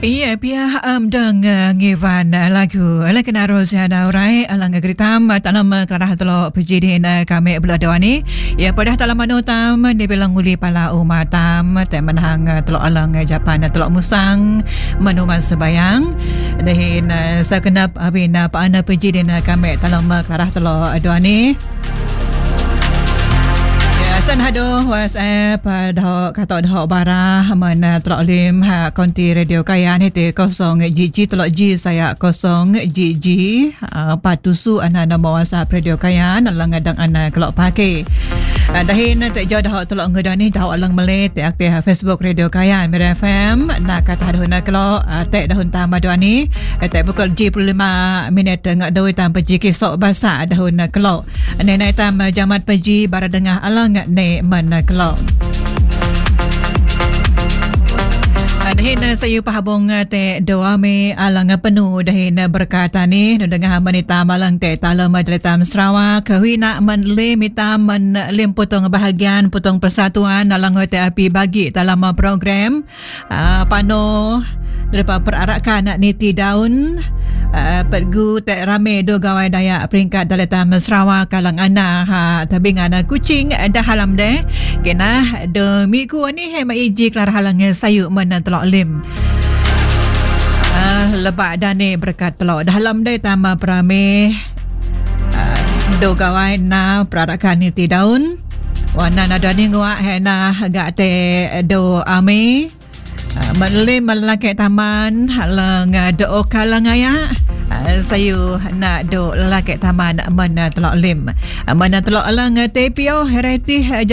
Iya, pia deng ngivan lagu ala kena rosia da urai ala ngagritam talam kerah telo pejidin kami beladawani ya pada talam manutam di belang uli pala umatam te menhang telo alang Japan telo musang manuman sebayang dahin sakenap abina paana pejidin kami talam kerah telo adawani. San hado WhatsApp dah kata dah bara mana telok lim konti radio kaya ni te 0 GG telok G saya 0 GG patusu ana nama WhatsApp radio kaya nalang ngadang ana kelok pakai dahin tak jauh dah telok ngada ni dah alang mele te aktif Facebook radio kaya Mira FM nak kata dah nak kelok te dah unta madani te pukul 15 minit ngak doi tam peji kesok basa dah nak kelok nenai tam jamat peji bara dengah alang ne mana kelok. Dahin saya pahabong te doa me alang penuh dahin berkata ni dengar menita malang te talam Daletam Sarawak kahwina menle mita menlim potong bahagian potong persatuan alang te api bagi dalam program pano depa perarakan niti daun pergu te rame do gawai daya peringkat Daletam Sarawak kalang ana tabing ana kucing dah halam de kena de miku ni he mai iji kelar halang sayu men telok lim lebak dane berkat telok dalam de tama prame do gawai na perarakan niti daun wana nada ni ngwa he na agak te do ame Malay melakek taman halang do kalangaya sayu nak do lakek taman mana telok lim mana telok alang tepio hereti